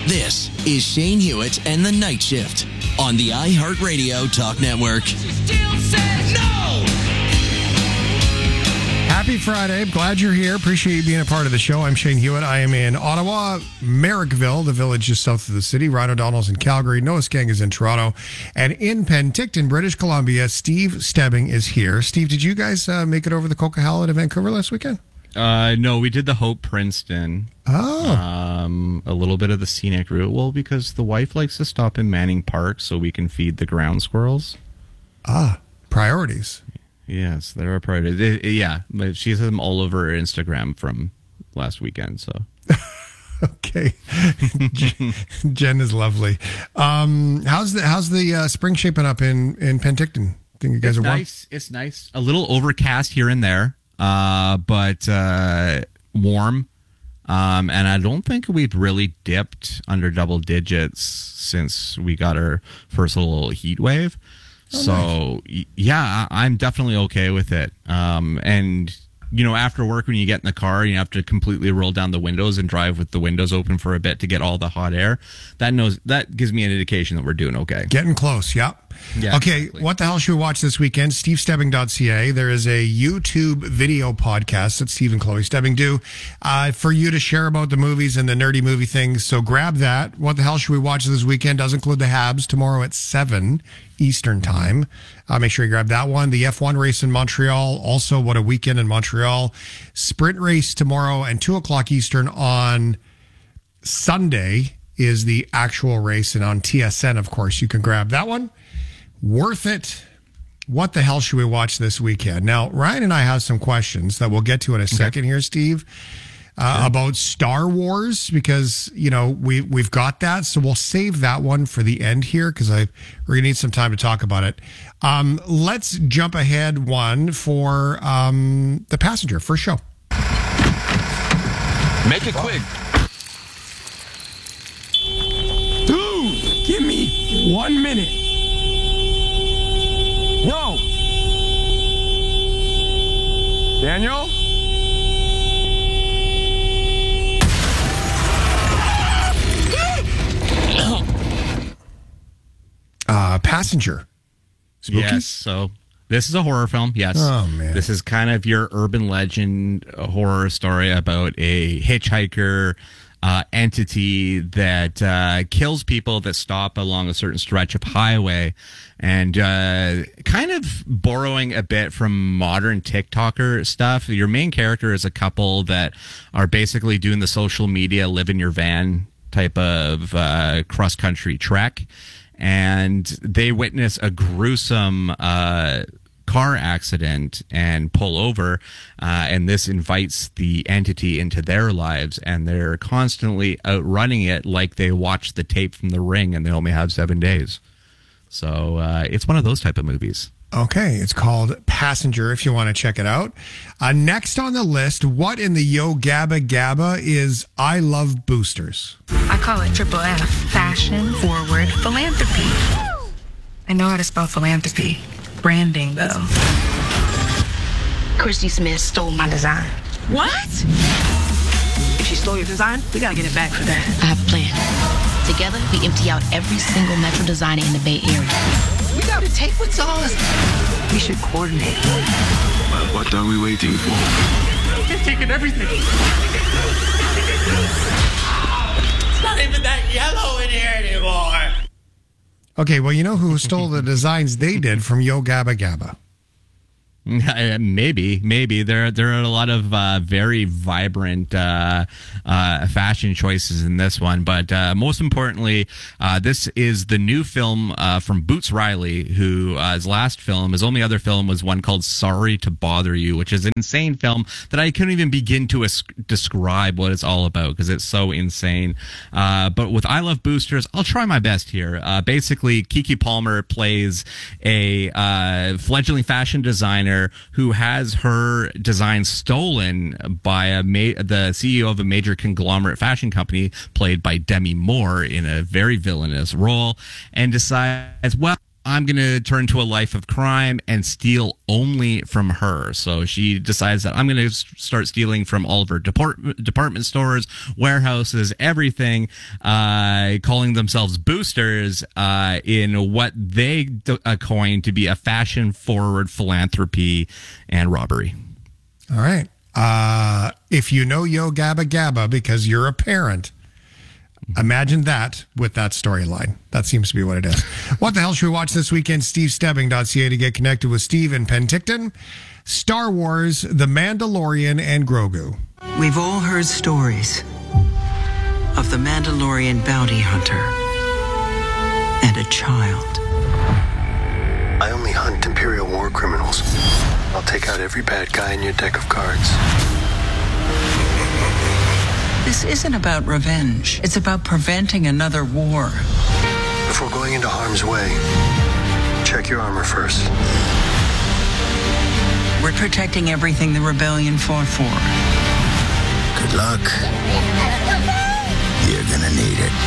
This is Shane Hewitt and the Night Shift on the iHeartRadio Talk Network. Happy Friday. I'm glad you're here. Appreciate you being a part of the show. I'm Shane Hewitt. I am in Ottawa, Merrickville, the village just south of the city. Ryan O'Donnell's in Calgary. Noah Skang is in Toronto. And in Penticton, British Columbia, Steve Stebbing is here. Steve, did you guys make it over the Coquihalla to Vancouver last weekend? No, we did the Hope Princeton. Oh. A little bit of the scenic route. Well, because the wife likes to stop in Manning Park so we can feed the ground squirrels. Priorities. Yes, there are priorities. Yeah, but she has them all over her Instagram from last weekend. So, okay, Jen is lovely. How's the spring shaping up in Penticton? Think you guys are warm? Nice. It's nice. A little overcast here and there, but warm. And I don't think we've really dipped under double digits since we got our first little heat wave. So, yeah, I'm definitely okay with it. And, you know, after work, when you get in the car, you have to completely roll down the windows and drive with the windows open for a bit to get all the hot air. That gives me an indication that we're doing okay. Getting close, yep. Yeah, okay, exactly. What the hell should we watch this weekend? SteveStebbing.ca. There is a YouTube video podcast that Steve and Chloe Stebbing do for you to share about the movies and the nerdy movie things. So grab that. What the hell should we watch this weekend? Does include the Habs tomorrow at 7 Eastern time. Make sure you grab that one. The F1 race in Montreal. Also, what a weekend in Montreal. Sprint race tomorrow and 2 o'clock Eastern on Sunday is the actual race. And on TSN, of course, you can grab that one. Worth it. What the hell should we watch this weekend? Now, Ryan and I have some questions that we'll get to in a second here, Steve, about Star Wars, because, you know, we've got that. So we'll save that one for the end here because we're going to need some time to talk about it. Let's jump ahead one for The Passenger, first show. Make it quick. Dude, give me 1 minute. Yo! Daniel? Passenger. Spooky? Yes, so this is a horror film, yes. Oh, man. This is kind of your urban legend horror story about a hitchhiker entity that kills people that stop along a certain stretch of highway, and kind of borrowing a bit from modern TikToker stuff. Your main character is a couple that are basically doing the social media live in your van type of cross-country trek, and they witness a gruesome car accident and pull over, and this invites the entity into their lives, and they're constantly outrunning it like they watched the tape from The Ring and they only have 7 days. So it's one of those type of movies. Okay, it's called Passenger if you want to check it out. Next on the list, what in the Yo Gabba Gabba is I Love Boosters? I call it Triple F. Fashion Forward Philanthropy. I know how to spell philanthropy. Branding, though. Christy Smith stole my design. What? If she stole your design, we gotta get it back for that. I have a plan. Together, we empty out every single Metro designer in the Bay Area. We gotta take what's ours. We should coordinate. What are we waiting for? They're taking everything. It's not even that yellow in here anymore. Okay, well, you know who stole the designs they did from Yo Gabba Gabba? Maybe there are a lot of very vibrant fashion choices in this one, but most importantly, this is the new film from Boots Riley, who his last film, his only other film was one called Sorry to Bother You, which is an insane film that I couldn't even begin to describe what it's all about because it's so insane. But with I Love Boosters, I'll try my best here. Basically, Keke Palmer plays a fledgling fashion designer who has her design stolen by the CEO of a major conglomerate fashion company, played by Demi Moore in a very villainous role, and decides, well, I'm going to turn to a life of crime and steal only from her. So she decides that I'm going to start stealing from all of her department stores, warehouses, everything, calling themselves boosters in what they coined to be a fashion-forward philanthropy and robbery. All right. If you know Yo Gabba Gabba because you're a parent, imagine that with that storyline. That seems to be what it is. What the hell should we watch this weekend? SteveStebbing.ca to get connected with Steve in Penticton. Star Wars, The Mandalorian, and Grogu. We've all heard stories of the Mandalorian bounty hunter and a child. I only hunt Imperial war criminals. I'll take out every bad guy in your deck of cards. This isn't about revenge. It's about preventing another war. Before going into harm's way, check your armor first. We're protecting everything the rebellion fought for. Good luck. You're gonna need it.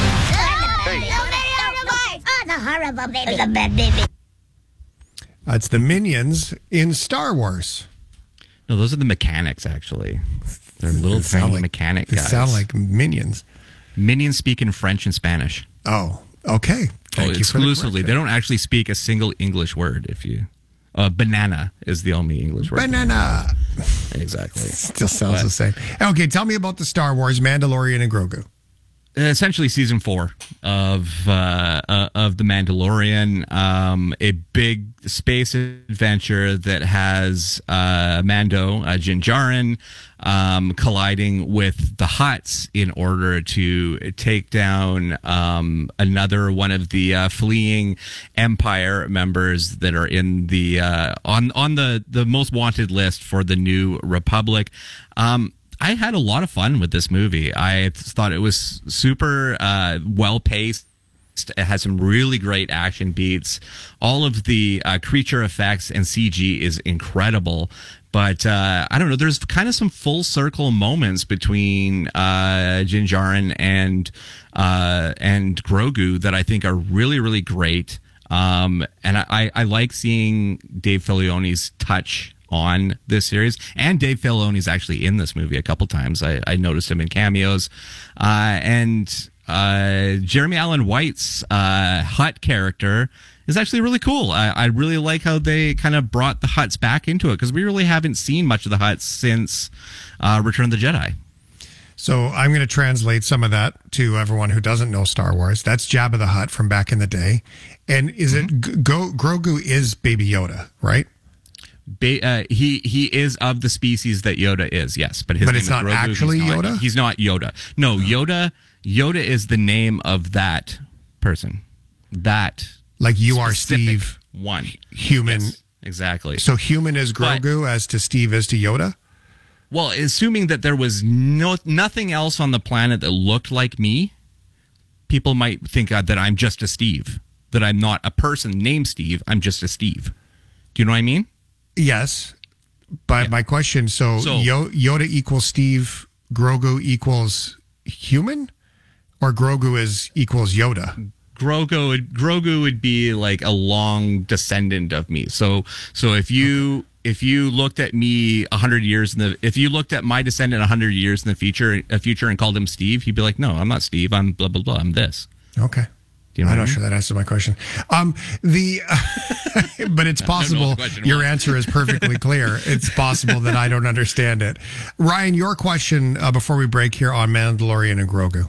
That's the Minions in Star Wars. No, those are the mechanics, actually. They're little tiny mechanic They guys. sound like Minions. Minions speak in French and Spanish. Oh, okay. Thank you for the exclusively. They don't actually speak a single English word. If you, banana is the only English word. Banana. Exactly. Still sounds the same. Okay, tell me about the Star Wars, Mandalorian, and Grogu. Essentially, season 4 of the Mandalorian, a big space adventure that has Mando, Din Djarin, colliding with the Hutts in order to take down another one of the fleeing Empire members that are in the on the most wanted list for the New Republic. I had a lot of fun with this movie. I thought it was super well paced. It has some really great action beats. All of the creature effects and CG is incredible. But I don't know. There's kind of some full circle moments between Din Djarin and Grogu that I think are really, really great. And I like seeing Dave Filoni's touch on this series, and Dave Filoni's actually in this movie a couple times. I noticed him in cameos, and Jeremy Allen White's Hutt character is actually really cool. I really like how they kind of brought the Hutts back into it, because we really haven't seen much of the Hutts since Return of the Jedi. So I'm going to translate some of that to everyone who doesn't know Star Wars. That's Jabba the Hutt from back in the day. And is it Grogu is Baby Yoda, right? He is of the species that Yoda is, yes, but it's not Grogu. Actually Yoda. He's not Yoda. No, Yoda is the name of that person. That like you are Steve, one human, yes, exactly. So human is Grogu, as to Steve is to Yoda. Well, assuming that there was nothing else on the planet that looked like me, people might think that I'm just a Steve. That I'm not a person named Steve. I'm just a Steve. Do you know what I mean? Yes, but my question, so Yoda equals Steve, Grogu equals human, or Grogu equals Yoda? Grogu would be like a long descendant of me. So if you looked at me 100 years if you looked at my descendant 100 years in the future and called him Steve, he'd be like, no, I'm not Steve. I'm blah blah blah. I'm this. Okay. I'm not sure that answers my question. But it's possible your answer is perfectly clear. It's possible that I don't understand it. Ryan, your question before we break here on Mandalorian and Grogu.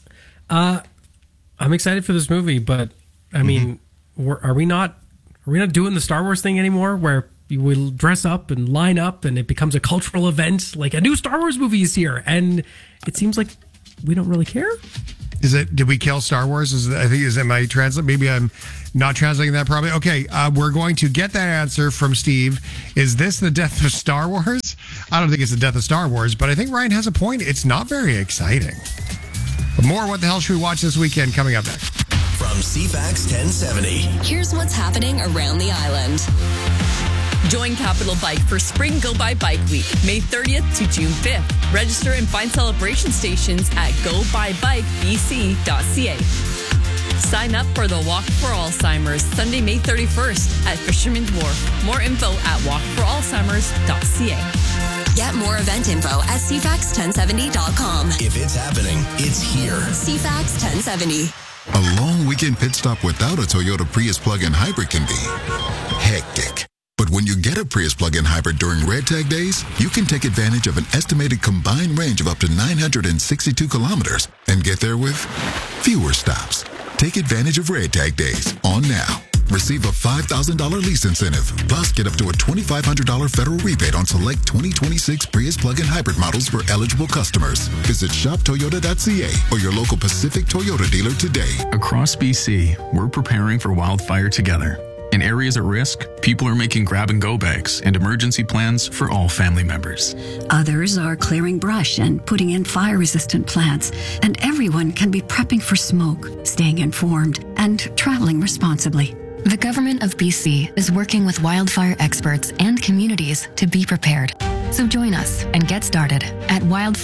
I'm excited for this movie, but I mean, are we not doing the Star Wars thing anymore, where we dress up and line up and it becomes a cultural event? Like a new Star Wars movie is here, and it seems like we don't really care. Did we kill Star Wars? Maybe I'm not translating that properly. Okay, we're going to get that answer from Steve. Is this the death of Star Wars? I don't think it's the death of Star Wars, but I think Ryan has a point. It's not very exciting. But more What the Hell Should We Watch This Weekend coming up next. From CFAX 1070. Here's what's happening around the island. Join Capital Bike for Spring Go By Bike Week, May 30th to June 5th. Register and find celebration stations at gobuybikebc.ca. Sign up for the Walk for Alzheimer's Sunday, May 31st at Fisherman's Wharf. More info at walkforalzheimers.ca. Get more event info at cfax1070.com. If it's happening, it's here. CFAX 1070. A long weekend pit stop without a Toyota Prius plug-in hybrid can be hectic. But when you get a Prius plug-in hybrid during Red Tag days, you can take advantage of an estimated combined range of up to 962 kilometers and get there with fewer stops. Take advantage of Red Tag days on now. Receive a $5,000 lease incentive, plus get up to a $2,500 federal rebate on select 2026 Prius plug-in hybrid models for eligible customers. Visit shoptoyota.ca or your local Pacific Toyota dealer today. Across BC, we're preparing for wildfire together. In areas at risk, people are making grab-and-go bags and emergency plans for all family members. Others are clearing brush and putting in fire-resistant plants. And everyone can be prepping for smoke, staying informed, and traveling responsibly. The Government of BC is working with wildfire experts and communities to be prepared. So join us and get started at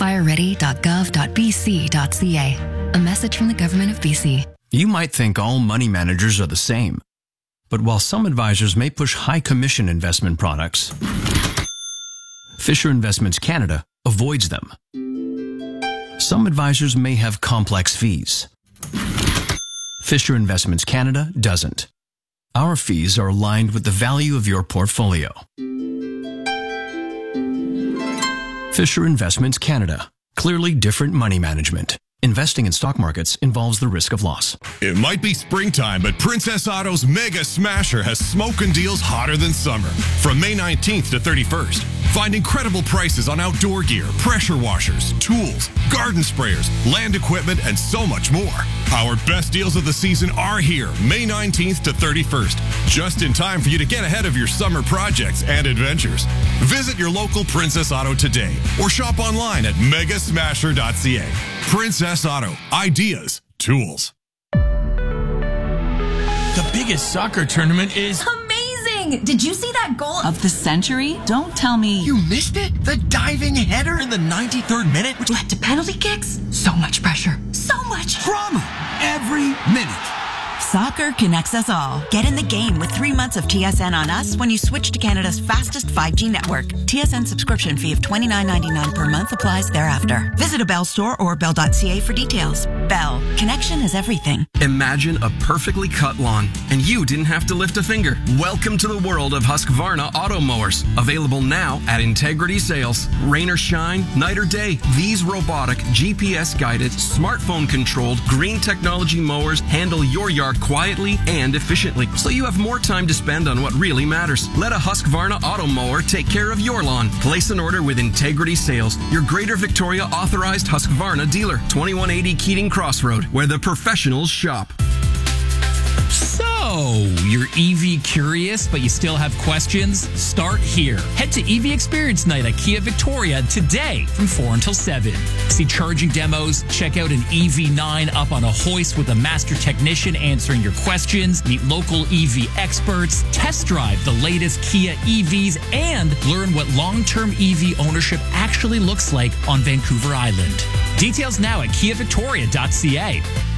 wildfireready.gov.bc.ca. A message from the Government of BC. You might think all money managers are the same. But while some advisors may push high commission investment products, Fisher Investments Canada avoids them. Some advisors may have complex fees. Fisher Investments Canada doesn't. Our fees are aligned with the value of your portfolio. Fisher Investments Canada. Clearly different money management. Investing in stock markets involves the risk of loss. It might be springtime, but Princess Auto's Mega Smasher has smoking deals hotter than summer. From May 19th to 31st, find incredible prices on outdoor gear, pressure washers, tools, garden sprayers, land equipment, and so much more. Our best deals of the season are here, May 19th to 31st, just in time for you to get ahead of your summer projects and adventures. Visit your local Princess Auto today or shop online at megasmasher.ca. Princess Auto. Ideas. Tools. The biggest soccer tournament is amazing! Did you see that goal of the century? Don't tell me You missed it? The diving header in the 93rd minute, which led to penalty kicks? So much pressure. So much drama every minute. Soccer connects us all. Get in the game with 3 months of TSN on us when you switch to Canada's fastest 5G network. TSN subscription fee of $29.99 per month applies thereafter. Visit a Bell store or bell.ca for details. Bell. Connection is everything. Imagine a perfectly cut lawn, and you didn't have to lift a finger. Welcome to the world of Husqvarna auto mowers. Available now at Integrity Sales. Rain or shine, night or day, these robotic, GPS-guided, smartphone-controlled, green technology mowers handle your yard quietly and efficiently, so you have more time to spend on what really matters. Let a Husqvarna auto mower take care of your lawn. Place an order with Integrity Sales, your Greater Victoria authorized Husqvarna dealer. 2180 Keating Crossroad, where the professionals shop. So, you're EV curious, but you still have questions? Start here. Head to EV Experience Night at Kia Victoria today from 4 until 7. See charging demos, check out an EV9 up on a hoist with a master technician answering your questions, meet local EV experts, test drive the latest Kia EVs, and learn what long-term EV ownership actually looks like on Vancouver Island. Details now at kiavictoria.ca.